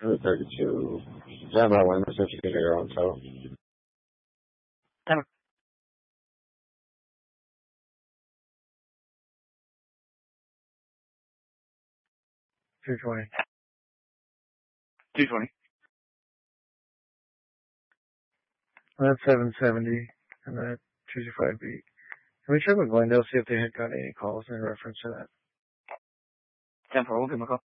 32. Stand by one, if you can hear your own total. 10. 220. 220. That's 770, and that 225 beat. Can we check with Glendale, see if they had got any calls in reference to that? 10-4, we'll give them a call.